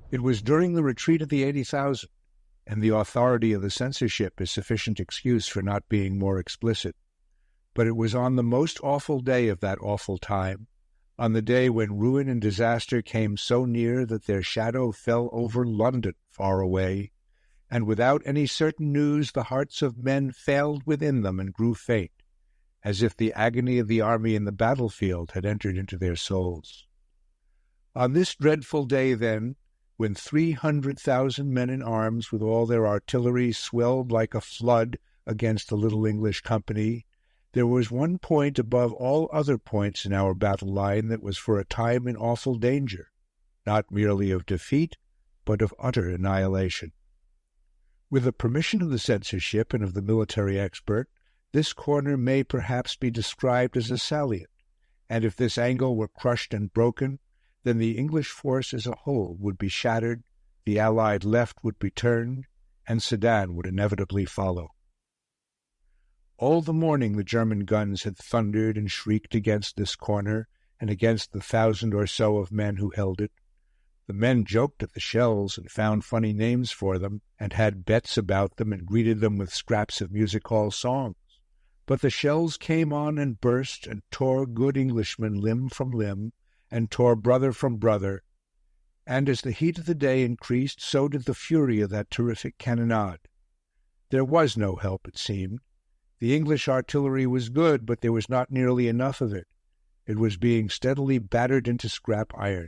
It was during the retreat of the 80,000, and the authority of the censorship is sufficient excuse for not being more explicit. But it was on the most awful day of that awful time, on the day when ruin and disaster came so near that their shadow fell over London far away, and without any certain news the hearts of men failed within them and grew faint, as if the agony of the army in the battlefield had entered into their souls. On this dreadful day, then, when 300,000 men in arms with all their artillery swelled like a flood against the little English company, there was one point above all other points in our battle line that was for a time in awful danger, not merely of defeat, but of utter annihilation. With the permission of the censorship and of the military expert, this corner may perhaps be described as a salient, and if this angle were crushed and broken, then the English force as a whole would be shattered, the Allied left would be turned, and Sedan would inevitably follow. All the morning the German guns had thundered and shrieked against this corner, and against the 1,000 or so of men who held it. The men joked at the shells and found funny names for them, and had bets about them and greeted them with scraps of music-hall songs. But the shells came on and burst and tore good Englishmen limb from limb, and tore brother from brother, and as the heat of the day increased, so did the fury of that terrific cannonade. There was no help, it seemed. The English artillery was good, but there was not nearly enough of it. It was being steadily battered into scrap iron.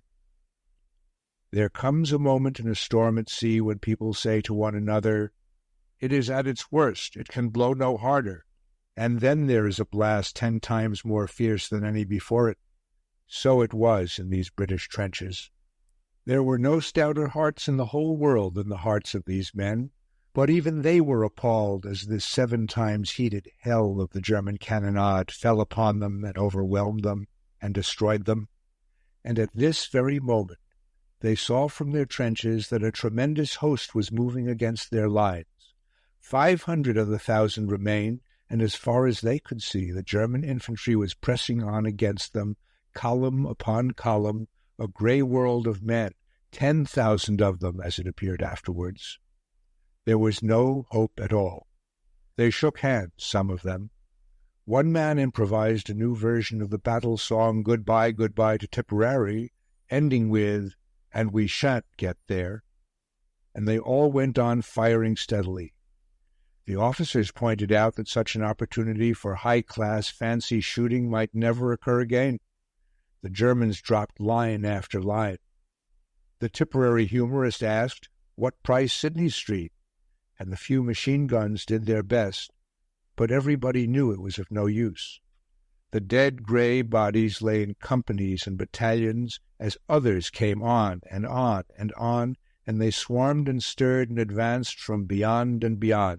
There comes a moment in a storm at sea when people say to one another, "It is at its worst, it can blow no harder," and then there is a blast 10 times more fierce than any before it. So it was in these British trenches. There were no stouter hearts in the whole world than the hearts of these men, but even they were appalled as this 7 times heated hell of the German cannonade fell upon them and overwhelmed them and destroyed them. And at this very moment they saw from their trenches that a tremendous host was moving against their lines. 500 of the 1,000 remained, and as far as they could see, the German infantry was pressing on against them, column upon column, a grey world of men, 10,000 of them, as it appeared afterwards. There was no hope at all. They shook hands, some of them. One man improvised a new version of the battle song "Goodbye, Goodbye to Tipperary," ending with, "And we shan't get there," and they all went on firing steadily. The officers pointed out that such an opportunity for high-class fancy shooting might never occur again. The Germans dropped line after line. The Tipperary humorist asked, "What price Sidney Street?" and the few machine guns did their best, but everybody knew it was of no use. The dead grey bodies lay in companies and battalions as others came on and on and on, and they swarmed and stirred and advanced from beyond and beyond.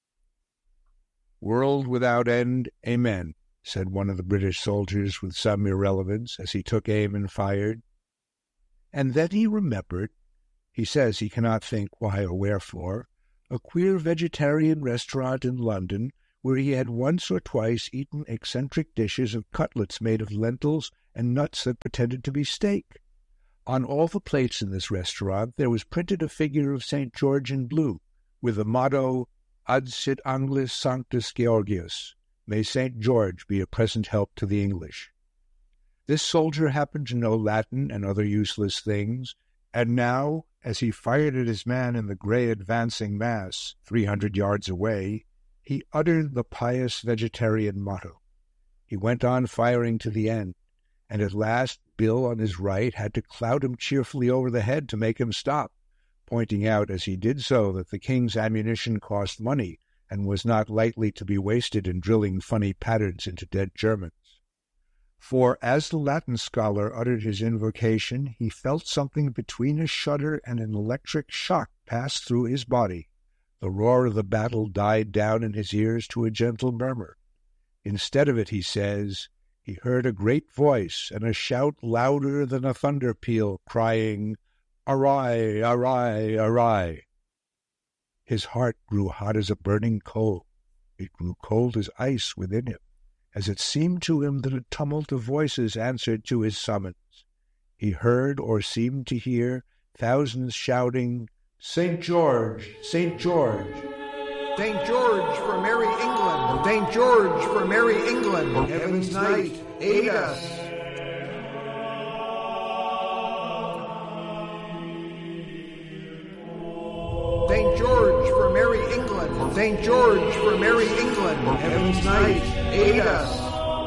"World without end, amen," said one of the British soldiers with some irrelevance as he took aim and fired. And then he remembered, he says he cannot think why or wherefore, a queer vegetarian restaurant in London where he had once or twice eaten eccentric dishes of cutlets made of lentils and nuts that pretended to be steak. On all the plates in this restaurant there was printed a figure of St. George in blue, with the motto, "Ad sit Anglis Sanctus Georgius," "May St. George be a present help to the English." This soldier happened to know Latin and other useless things, and now, as he fired at his man in the grey advancing mass, 300 yards away, he uttered the pious vegetarian motto. He went on firing to the end, and at last Bill on his right had to clout him cheerfully over the head to make him stop, pointing out as he did so that the king's ammunition cost money and was not lightly to be wasted in drilling funny patterns into dead Germans. For as the Latin scholar uttered his invocation, he felt something between a shudder and an electric shock pass through his body. The roar of the battle died down in his ears to a gentle murmur. Instead of it, he says, he heard a great voice and a shout louder than a thunder peal, crying, "Arai, arai, arai!" His heart grew hot as a burning coal. It grew cold as ice within him, as it seemed to him that a tumult of voices answered to his summons. He heard, or seemed to hear, thousands shouting, "St. George! St. George!" St. George for Merry England! St. George for Merry England! Heaven's Knight, aid us! St. George for Merry England! St. George for Merry England! Heaven's Knight, aid us!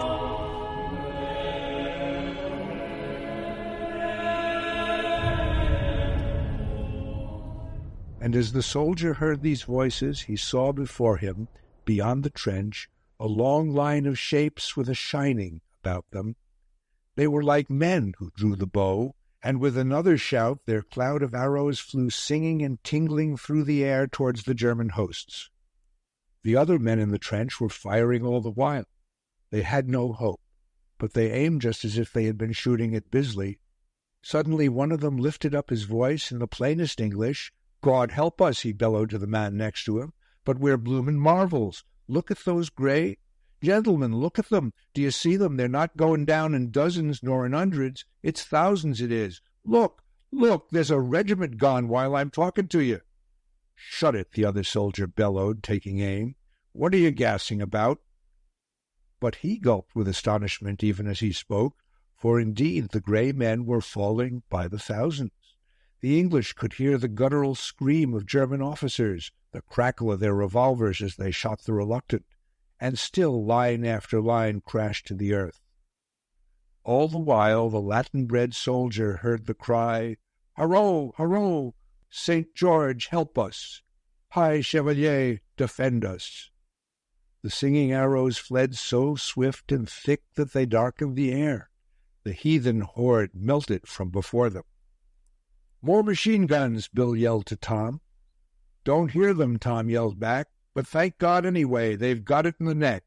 And as the soldier heard these voices, he saw before him, beyond the trench, a long line of shapes with a shining about them. They were like men who drew the bow, and with another shout their cloud of arrows flew singing and tingling through the air towards the German hosts. The other men in the trench were firing all the while. They had no hope, but they aimed just as if they had been shooting at Bisley. Suddenly one of them lifted up his voice in the plainest English. "God help us," he bellowed to the man next to him, "but we're bloomin' marvels. Look at those grey... Gentlemen, look at them. Do you see them? They're not going down in dozens nor in hundreds. It's thousands, it is. Look, look, there's a regiment gone while I'm talking to you." "Shut it," the other soldier bellowed, taking aim. "What are you gassing about?" But he gulped with astonishment even as he spoke, for indeed the grey men were falling by the thousands. The English could hear the guttural scream of German officers, the crackle of their revolvers as they shot the reluctant, and still line after line crashed to the earth. All the while the Latin-bred soldier heard the cry, "Hurrah! Hurrah! St. George, help us! High Chevalier, defend us!" The singing arrows fled so swift and thick that they darkened the air. The heathen horde melted from before them. "More machine guns," Bill yelled to Tom. "Don't hear them," Tom yelled back, "but thank God anyway, they've got it in the neck."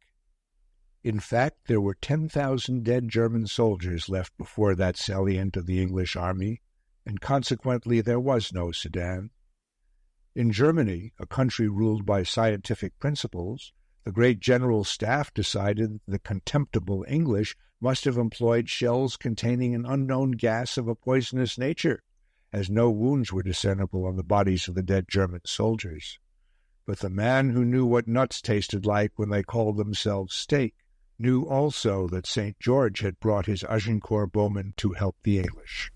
In fact, there were 10,000 dead German soldiers left before that salient of the English army, and consequently there was no Sedan. In Germany, a country ruled by scientific principles, the great General Staff decided the contemptible English must have employed shells containing an unknown gas of a poisonous nature, as no wounds were discernible on the bodies of the dead German soldiers. But the man who knew what nuts tasted like when they called themselves steak knew also that St. George had brought his Agincourt bowmen to help the English.